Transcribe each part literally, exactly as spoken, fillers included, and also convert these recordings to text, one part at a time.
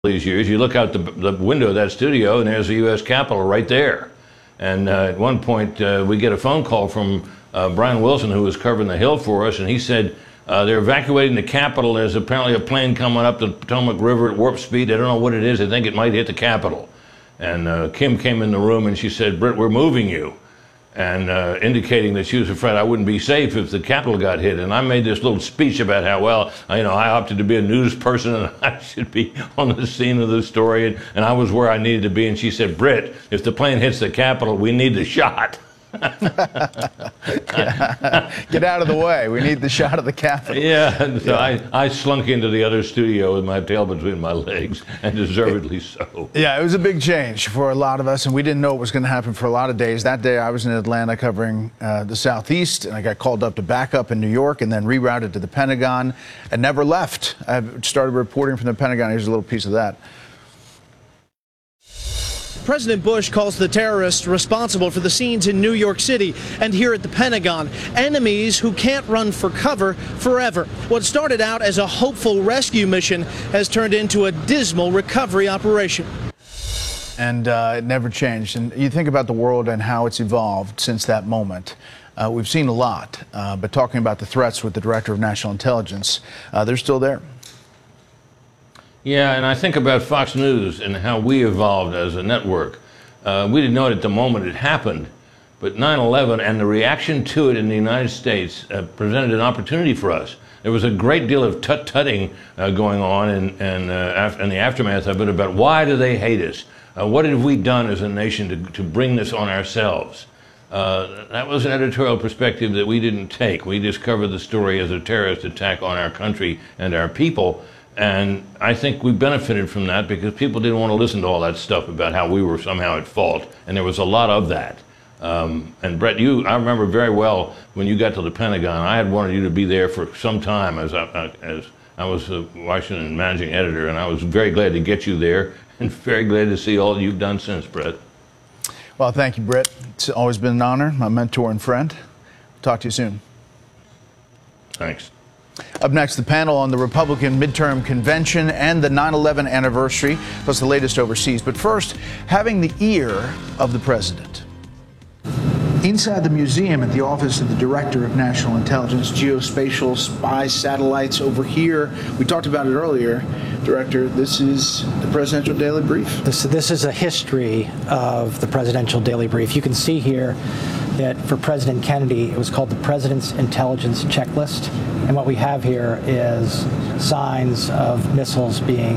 these years, you look out the, the window of that studio and there's the U S Capitol right there. And uh, at one point uh, we get a phone call from uh, Brian Wilson, who was covering the Hill for us, and he said uh, they're evacuating the Capitol. There's apparently a plane coming up the Potomac River at warp speed. I don't know what it is. I think it might hit the Capitol. And uh, Kim came in the room and she said, "Britt, we're moving you." And uh, indicating that she was afraid I wouldn't be safe if the Capitol got hit. And I made this little speech about how, well, you know, I opted to be a news person and I should be on the scene of the story, and, and I was where I needed to be. And she said, "Britt, if the plane hits the Capitol, we need the shot." Get out of the way. We need the shot of the Capitol. Yeah, and so yeah. I, I slunk into the other studio with my tail between my legs, and deservedly so. Yeah, it was a big change for a lot of us, and we didn't know it was going to happen for a lot of days. That day I was in Atlanta covering uh, the Southeast, and I got called up to back up in New York and then rerouted to the Pentagon and never left. I started reporting from the Pentagon. Here's a little piece of that. President Bush calls the terrorists responsible for the scenes in New York City and here at the Pentagon, enemies who can't run for cover forever. What started out as a hopeful rescue mission has turned into a dismal recovery operation. And uh, it never changed. And you think about the world and how it's evolved since that moment. Uh, we've seen a lot, uh, but talking about the threats with the Director of National Intelligence, uh, they're still there. Yeah, and I think about Fox News and how we evolved as a network. Uh, we didn't know it at the moment it happened, but nine eleven and the reaction to it in the United States uh, presented an opportunity for us. There was a great deal of tut-tutting uh, going on in, in, uh, in the aftermath of it about why do they hate us? Uh, what have we done as a nation to, to bring this on ourselves? Uh, that was an editorial perspective that we didn't take. We just covered the story as a terrorist attack on our country and our people. And I think we benefited from that because people didn't want to listen to all that stuff about how we were somehow at fault. And there was a lot of that. Um, and Brett, you, I remember very well when you got to the Pentagon, I had wanted you to be there for some time as I, as I was a Washington managing editor, and I was very glad to get you there and very glad to see all you've done since, Brett. Well, thank you, Britt. It's always been an honor, my mentor and friend. Talk to you soon. Thanks. Up next, the panel on the Republican midterm convention and the nine eleven anniversary, plus the latest overseas. But first, having the ear of the president. Inside the museum at the office of the Director of National Intelligence, geospatial spy satellites over here. We talked about it earlier. Director, this is the Presidential Daily Brief. This, this is a history of the Presidential Daily Brief. You can see here that for President Kennedy, it was called the President's Intelligence Checklist. And what we have here is signs of missiles being,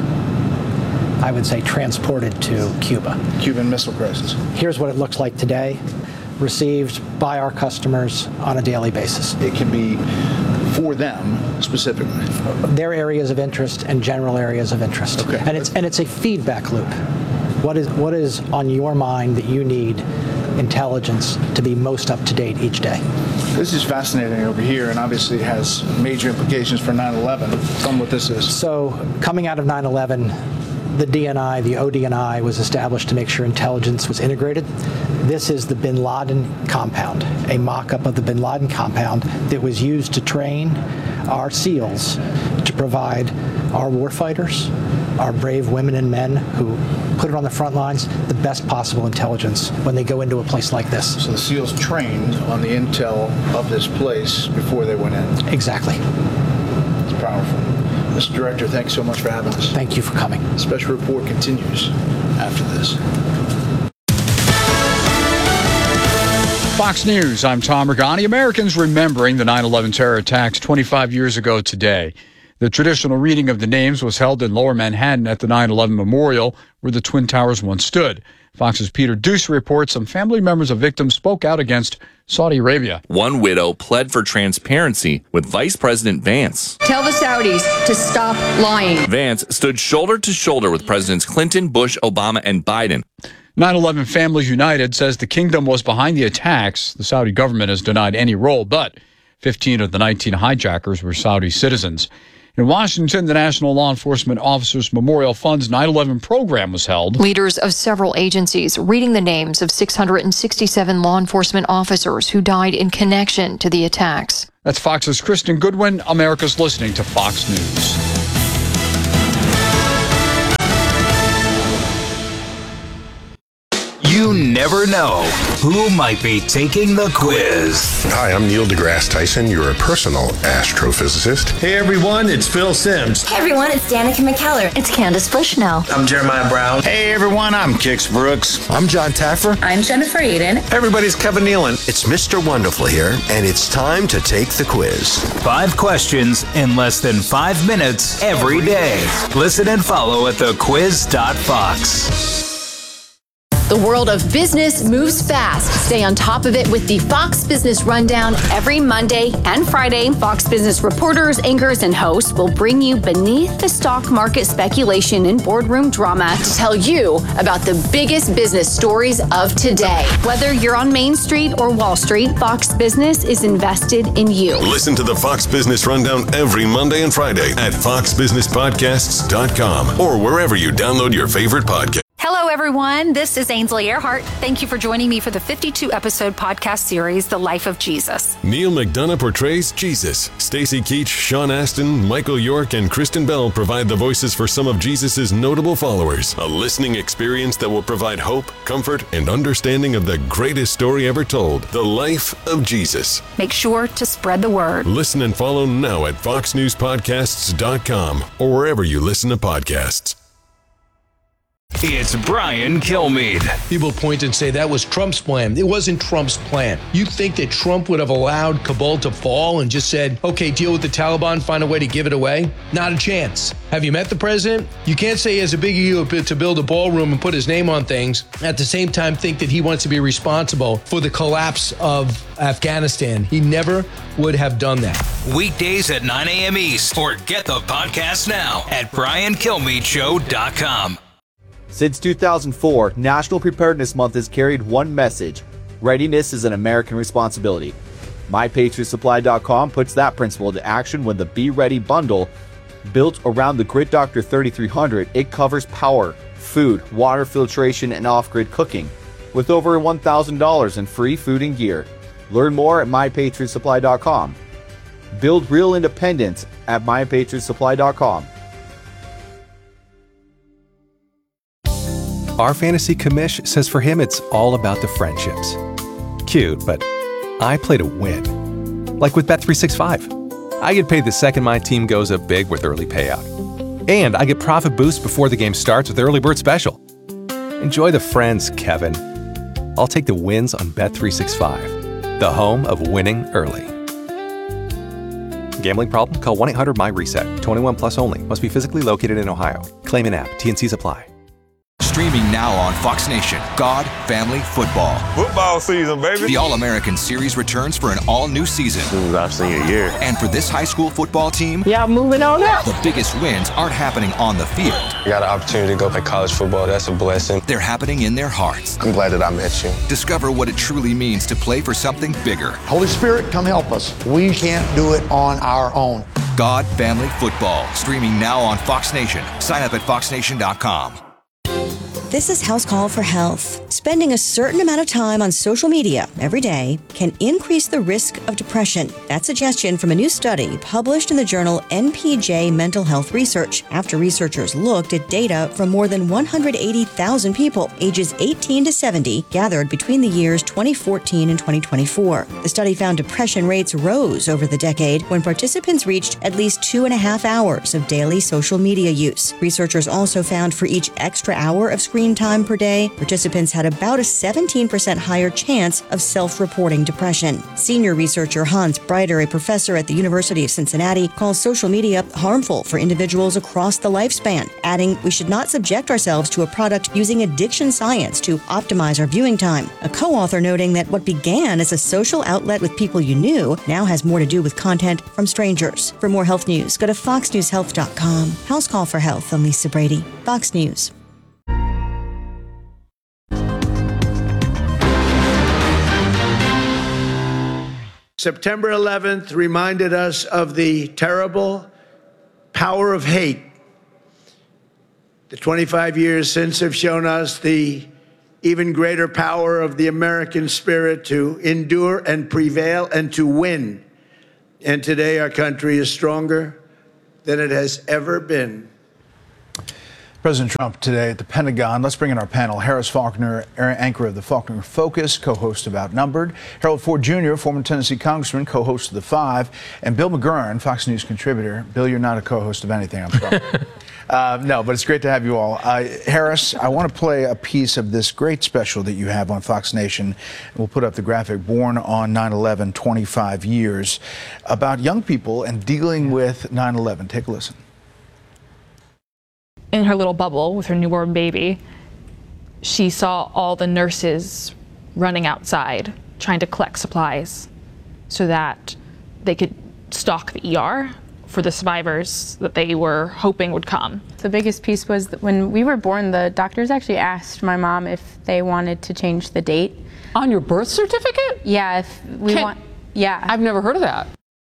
I would say, transported to Cuba. Cuban Missile Crisis. Here's what it looks like today, received by our customers on a daily basis. It can be for them specifically. Their areas of interest and general areas of interest. Okay. And it's and it's a feedback loop. What is what is on your mind that you need intelligence to be most up to date each day? This is fascinating over here, and obviously it has major implications for nine eleven. Tell me what this is. So coming out of nine eleven, the D N I, the O D N I, was established to make sure intelligence was integrated. This is the Bin Laden compound, a mock-up of the Bin Laden compound that was used to train our SEALs to provide our warfighters, our brave women and men who put it on the front lines, the best possible intelligence when they go into a place like this. So the SEALs trained on the intel of this place before they went in. Exactly. It's powerful. Mister Director, thanks so much for having us. Thank you for coming. The special report continues after this. Fox News, I'm Tom Regani. Americans remembering the nine eleven terror attacks twenty-five years ago today. The traditional reading of the names was held in Lower Manhattan at the nine eleven Memorial, where the Twin Towers once stood. Fox's Peter Doocy reports some family members of victims spoke out against Saudi Arabia. One widow pled for transparency with Vice President Vance. Tell the Saudis to stop lying. Vance stood shoulder to shoulder with Presidents Clinton, Bush, Obama, and Biden. nine eleven Families United says the kingdom was behind the attacks. The Saudi government has denied any role, but fifteen of the nineteen hijackers were Saudi citizens. In Washington, the National Law Enforcement Officers Memorial Fund's nine eleven program was held. Leaders of several agencies reading the names of six hundred sixty-seven law enforcement officers who died in connection to the attacks. That's Fox's Kristen Goodwin. America's listening to Fox News. never know who might be taking the quiz. Hi, I'm Neil deGrasse Tyson, your personal astrophysicist. Hey everyone, it's Phil Simms. Hey everyone, it's Danica McKellar. It's Candace Bushnell. I'm Jeremiah Brown. Hey everyone, I'm Kix Brooks. I'm John Taffer. I'm Jennifer Aiden. Everybody's Kevin Nealon. It's Mister Wonderful here, and it's time to take the quiz. Five questions in less than five minutes every day. Listen and follow at the quiz dot fox. The world of business moves fast. Stay on top of it with the Fox Business Rundown every Monday and Friday. Fox Business reporters, anchors, and hosts will bring you beneath the stock market speculation and boardroom drama to tell you about the biggest business stories of today. Whether you're on Main Street or Wall Street, Fox Business is invested in you. Listen to the Fox Business Rundown every Monday and Friday at fox business podcasts dot com or wherever you download your favorite podcast. Hello, everyone. This is Ainsley Earhart. Thank you for joining me for the fifty-two episode podcast series, The Life of Jesus. Neil McDonough portrays Jesus. Stacy Keach, Sean Astin, Michael York, and Kristen Bell provide the voices for some of Jesus' notable followers. A listening experience that will provide hope, comfort, and understanding of the greatest story ever told, The Life of Jesus. Make sure to spread the word. Listen and follow now at fox news podcasts dot com or wherever you listen to podcasts. It's Brian Kilmeade. People point and say that was Trump's plan. It wasn't Trump's plan. You think that Trump would have allowed Kabul to fall and just said, okay, deal with the Taliban, find a way to give it away? Not a chance. Have you met the president? You can't say he has a big ego to build a ballroom and put his name on things. At the same time, think that he wants to be responsible for the collapse of Afghanistan. He never would have done that. Weekdays at nine a.m. East or get the podcast now at brian kilmeade show dot com. Since two thousand four, National Preparedness Month has carried one message: readiness is an American responsibility. my patriot supply dot com puts that principle into action when the Be Ready bundle, built around the Grid Doctor thirty-three hundred, it covers power, food, water filtration, and off-grid cooking, with over one thousand dollars in free food and gear. Learn more at my patriot supply dot com. Build real independence at my patriot supply dot com. Our fantasy commish says for him it's all about the friendships. Cute, but I play to win. Like with Bet three sixty-five. I get paid the second my team goes up big with early payout. And I get profit boost before the game starts with Early Bird Special. Enjoy the friends, Kevin. I'll take the wins on Bet three sixty-five, the home of winning early. Gambling problem? Call one eight hundred my reset. twenty-one plus only. Must be physically located in Ohio. Claim in app. T and Cs apply. Streaming now on Fox Nation, God Family Football. Football season, baby. The All-American Series returns for an all-new season. This is our senior year. And for this high school football team, yeah, moving on up. The biggest wins aren't happening on the field. I got an opportunity to go play college football. That's a blessing. They're happening in their hearts. I'm glad that I met you. Discover what it truly means to play for something bigger. Holy Spirit, come help us. We can't do it on our own. God Family Football, streaming now on Fox Nation. Sign up at fox nation dot com. This is House Call for Health. Spending a certain amount of time on social media every day can increase the risk of depression. That suggestion from a new study published in the journal N P J Mental Health Research, after researchers looked at data from more than one hundred eighty thousand people ages eighteen to seventy gathered between the years twenty fourteen and twenty twenty-four. The study found depression rates rose over the decade when participants reached at least two and a half hours of daily social media use. Researchers also found for each extra hour of screen time per day, participants had about a seventeen percent higher chance of self-reporting depression. Senior researcher Hans Breiter, a professor at the University of Cincinnati, calls social media harmful for individuals across the lifespan, adding, "We should not subject ourselves to a product using addiction science to optimize our viewing time." A co-author noting that what began as a social outlet with people you knew now has more to do with content from strangers. For more health news, go to fox news health dot com. House Call for Health. I'm Lisa Brady, Fox News. September eleventh reminded us of the terrible power of hate. The twenty-five years since have shown us the even greater power of the American spirit to endure and prevail and to win. And today our country is stronger than it has ever been. President Trump today at the Pentagon. Let's bring in our panel. Harris Faulkner, anchor of the Faulkner Focus, co-host of Outnumbered. Harold Ford Junior, former Tennessee congressman, co-host of The Five. And Bill McGurn, Fox News contributor. Bill, you're not a co-host of anything, I'm sorry. uh, no, but it's great to have you all. Uh, Harris, I want to play a piece of this great special that you have on Fox Nation. We'll put up the graphic, Born on nine eleven, twenty-five years, about young people and dealing with nine eleven. Take a listen. In her little bubble with her newborn baby, she saw all the nurses running outside trying to collect supplies so that they could stock the E R for the survivors that they were hoping would come. The biggest piece was that when we were born, the doctors actually asked my mom if they wanted to change the date. On your birth certificate? Yeah, if we Can, want. Yeah. I've never heard of that.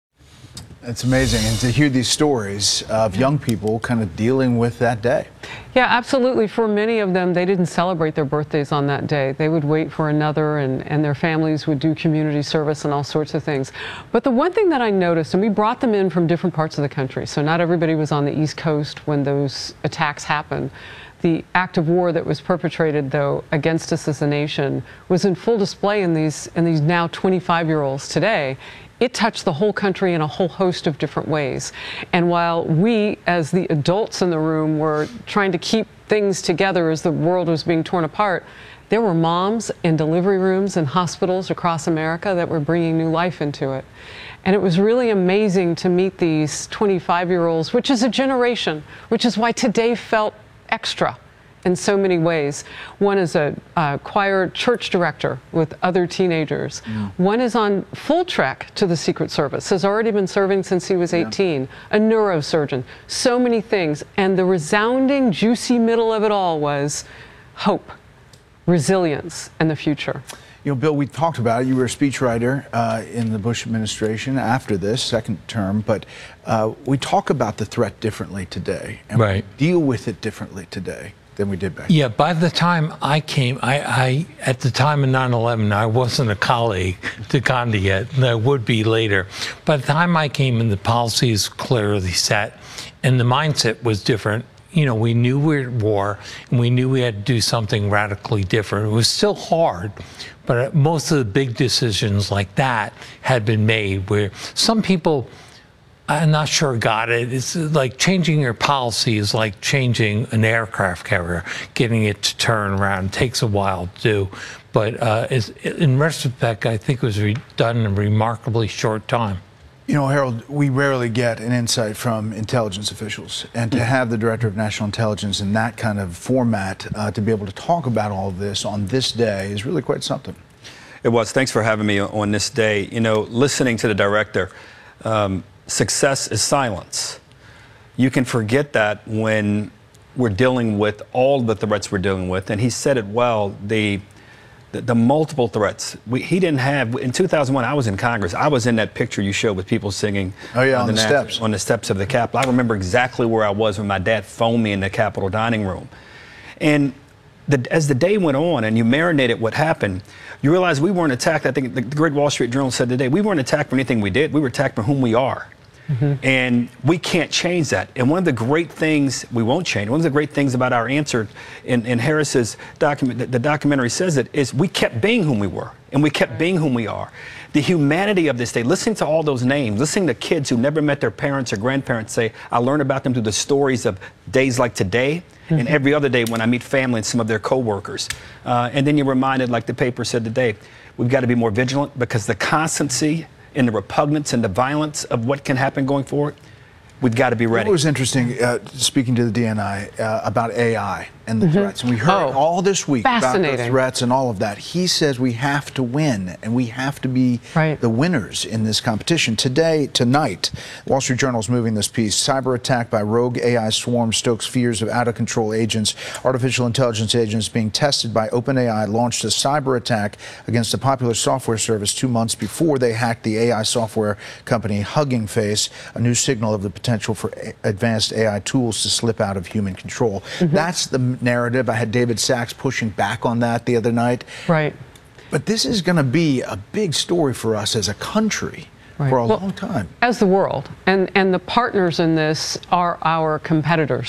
It's amazing, and to hear these stories of young people kind of dealing with that day. Yeah, absolutely. For many of them, they didn't celebrate their birthdays on that day. They would wait for another, and, and their families would do community service and all sorts of things. But the one thing that I noticed, and we brought them in from different parts of the country, so not everybody was on the East Coast when those attacks happened. The act of war that was perpetrated, though, against us as a nation was in full display in these, in these now twenty-five-year-olds today. It touched the whole country in a whole host of different ways. And while we, as the adults in the room, were trying to keep things together as the world was being torn apart, there were moms in delivery rooms and hospitals across America that were bringing new life into it. And it was really amazing to meet these twenty-five-year-olds, which is a generation, which is why today felt extra in so many ways. One is a uh, choir church director with other teenagers. Mm. One is on full trek to the Secret Service, has already been serving since he was eighteen, yeah. A neurosurgeon, so many things. And the resounding, juicy middle of it all was hope, resilience, and the future. You know, Bill, we talked about it. You were a speechwriter uh, in the Bush administration after this second term, but uh, we talk about the threat differently today, and right. we deal with it differently today than we did back then. Yeah, by the time I came, I, I at the time of nine eleven, I wasn't a colleague to Gandhi yet, and I would be later. By the time I came in, the policies clearly set, and the mindset was different. You know, we knew we were at war, and we knew we had to do something radically different. It was still hard, but most of the big decisions like that had been made where some people, I'm not sure got it. It's like changing your policy is like changing an aircraft carrier, getting it to turn around. It takes a while to do. But uh, it's, in retrospect, I think it was re- done in a remarkably short time. You know, Harold, we rarely get an insight from intelligence officials, and to have the Director of National Intelligence in that kind of format uh, to be able to talk about all of this on this day is really quite something. It was. Thanks for having me on this day. You know, listening to the director, um, success is silence. You can forget that when we're dealing with all the threats we're dealing with, and he said it well, the The, the multiple threats. We, he didn't have, in two thousand one, I was in Congress. I was in that picture you showed with people singing. Oh, yeah, on the, the steps. On the steps of the Capitol. I remember exactly where I was when my dad phoned me in the Capitol dining room. And the, as the day went on and you marinated what happened, you realize we weren't attacked. I think the, the great Wall Street Journal said today, we weren't attacked for anything we did. We were attacked for whom we are. Mm-hmm. And we can't change that. And one of the great things we won't change, one of the great things about our answer in, in Harris's document, the, the documentary says it, is we kept being whom we were, and we kept being whom we are. The humanity of this day, listening to all those names, listening to kids who never met their parents or grandparents say, I learn about them through the stories of days like today, mm-hmm. and every other day when I meet family and some of their coworkers. Uh, and then you're reminded, like the paper said today, we've got to be more vigilant because the constancy and the repugnance and the violence of what can happen going forward, we've got to be ready. It was interesting, uh, speaking to the D N I, uh, about A I and the mm-hmm. threats. And we heard oh, all this week about the threats and all of that. He says we have to win, and we have to be right. the winners in this competition. Today, tonight, Wall Street Journal is moving this piece. Cyber attack by rogue A I swarm stokes fears of out-of-control agents. Artificial intelligence agents being tested by OpenAI launched a cyber attack against a popular software service two months before they hacked the A I software company Hugging Face, a new signal of the potential for advanced A I tools to slip out of human control. Mm-hmm. That's the narrative. I had David Sachs pushing back on that the other night. Right. But this is going to be a big story for us as a country right. for a well, long time. As the world. And, and the partners in this are our competitors.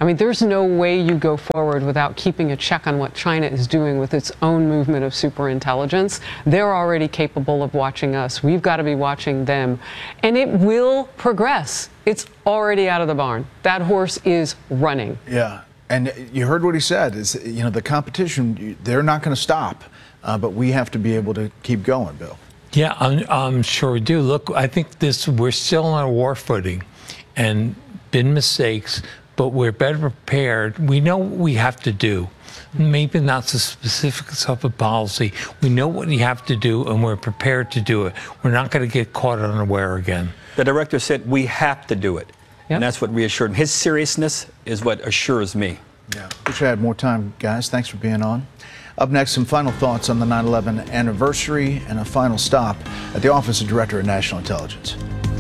I mean, there's no way you go forward without keeping a check on what China is doing with its own movement of superintelligence. They're already capable of watching us. We've got to be watching them. And it will progress. It's already out of the barn. That horse is running. Yeah. And you heard what he said, is, you know, the competition, they're not going to stop, uh, but we have to be able to keep going, Bill. Yeah, I'm, I'm sure we do. Look, I think this, we're still on a war footing and been mistakes, but we're better prepared. We know what we have to do. Maybe not the specifics of a policy. We know what we have to do, and we're prepared to do it. We're not going to get caught unaware again. The director said we have to do it. Yep. And that's what reassured him. His seriousness is what assures me. Yeah. Wish I had more time, guys. Thanks for being on. Up next, some final thoughts on the nine eleven anniversary and a final stop at the Office of Director of National Intelligence.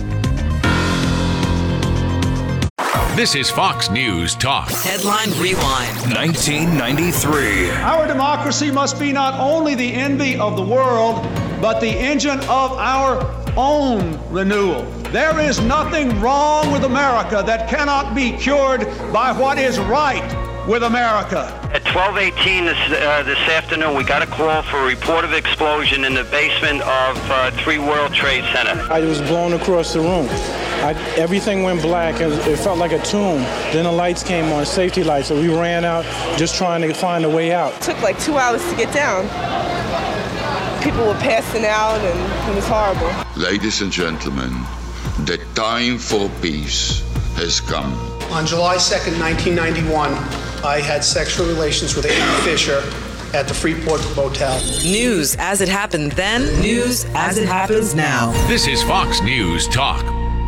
This is Fox News Talk. Headline Rewind. nineteen ninety-three. Our democracy must be not only the envy of the world, but the engine of our own renewal. There is nothing wrong with America that cannot be cured by what is right with America. At twelve eighteen this, uh, this afternoon, we got a call for a report of explosion in the basement of uh, three World Trade Center. I was blown across the room. I, everything went black. It, it felt like a tomb. Then the lights came on, safety lights, so we ran out just trying to find a way out. It took like two hours to get down. People were passing out, and it was horrible. Ladies and gentlemen, the time for peace has come. On July second, nineteen ninety-one, I had sexual relations with Amy Fisher at the Freeport Motel. News as it happened then, news as it happens now. This is Fox News Talk.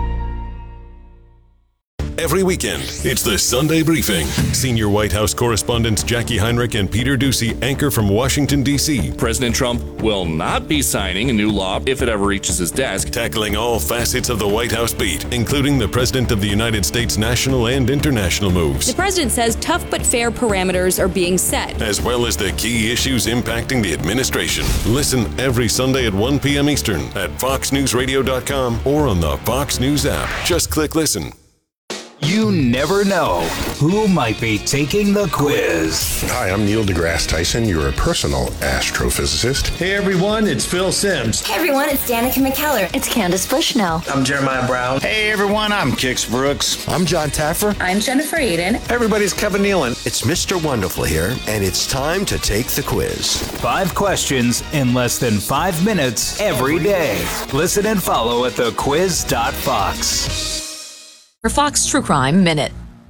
Every weekend, it's the Sunday Briefing. Senior White House correspondents Jackie Heinrich and Peter Doocy anchor from Washington, D C President Trump will not be signing a new law if it ever reaches his desk. Tackling all facets of the White House beat, including the President of the United States national and international moves. The president says tough but fair parameters are being set, as well as the key issues impacting the administration. Listen every Sunday at one p.m. Eastern at fox news radio dot com or on the Fox News app. Just click listen. You never know who might be taking the quiz. Hi, I'm Neil deGrasse Tyson, your personal astrophysicist. Hey everyone, it's Phil Simms. Hey everyone, it's Danica McKellar. It's Candace Bushnell. I'm Jeremiah Brown. Hey everyone, I'm Kix Brooks. I'm John Taffer. I'm Jennifer Aiden. Everybody's Kevin Nealon. It's Mister Wonderful here, and it's time to take the quiz. Five questions in less than five minutes every day. Listen and follow at the quiz dot fox. For Fox True Crime Minute.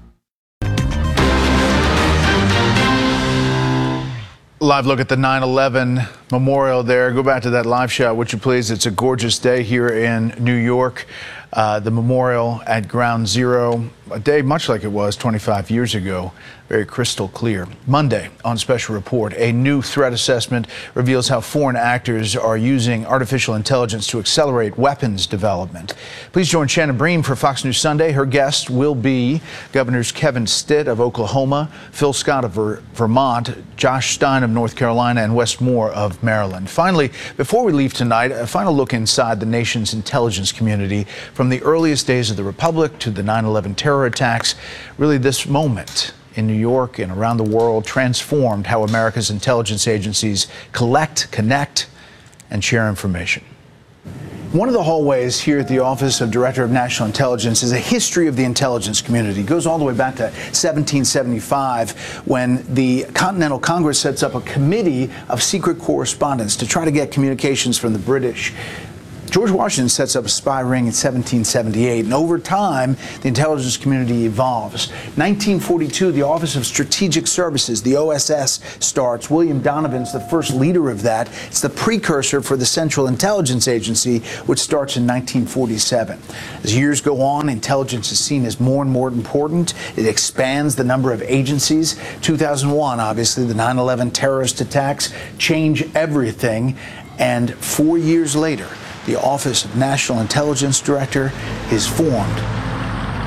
Live look at the nine eleven memorial there. Go back to that live shot, would you please? It's a gorgeous day here in New York. Uh, the memorial at Ground Zero, a day much like it was twenty-five years ago, very crystal clear. Monday on Special Report, a new threat assessment reveals how foreign actors are using artificial intelligence to accelerate weapons development. Please join Shannon Bream for Fox News Sunday. Her guest will be Governors Kevin Stitt of Oklahoma, Phil Scott of Ver- Vermont, Josh Stein of North Carolina, and Wes Moore of Maryland. Finally, before we leave tonight, a final look inside the nation's intelligence community from the earliest days of the Republic to the nine eleven terror attacks. Really, this moment in New York and around the world transformed how America's intelligence agencies collect, connect, and share information. One of the hallways here at the Office of Director of National Intelligence is a history of the intelligence community. It goes all the way back to seventeen seventy-five when the Continental Congress sets up a committee of secret correspondence to try to get communications from the British. George Washington sets up a spy ring in seventeen seventy-eight, and over time, the intelligence community evolves. nineteen forty-two, the Office of Strategic Services, the O S S, starts. William Donovan's the first leader of that. It's the precursor for the Central Intelligence Agency, which starts in nineteen forty-seven. As years go on, intelligence is seen as more and more important. It expands the number of agencies. two thousand one, obviously, the nine eleven terrorist attacks change everything, and four years later, the Office of National Intelligence Director is formed